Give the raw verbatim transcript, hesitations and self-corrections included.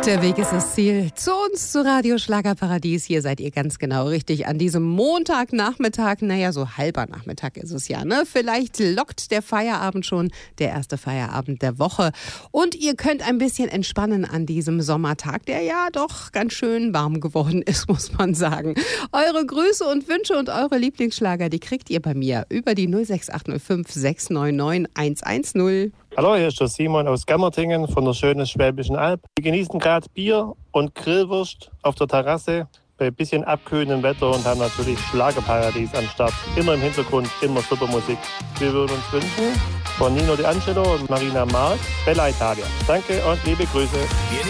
Der Weg ist das Ziel. Zu uns zu Radio Schlagerparadies. Hier seid ihr ganz genau richtig an diesem Montagnachmittag. Naja, so halber Nachmittag ist es ja, ne? Vielleicht lockt der Feierabend schon, der erste Feierabend der Woche. Und ihr könnt ein bisschen entspannen an diesem Sommertag, der ja doch ganz schön warm geworden ist, muss man sagen. Eure Grüße und Wünsche und eure Lieblingsschlager, die kriegt ihr bei mir über die null sechs acht null fünf sechs neun neun eins eins null. Hallo, hier ist der Simon aus Gemmertingen von der schönen Schwäbischen Alb. Wir genießen gerade Bier und Grillwurst auf der Terrasse bei ein bisschen abkühlendem Wetter und haben natürlich Schlagerparadies am Start. Immer im Hintergrund, immer super Musik. Wir würden uns wünschen von Nino D'Angelo und Marina Mark, Bella Italia. Danke und liebe Grüße.